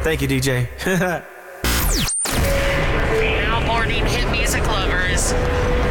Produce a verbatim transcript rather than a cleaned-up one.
Thank you, D J. Now, morning hit music lovers.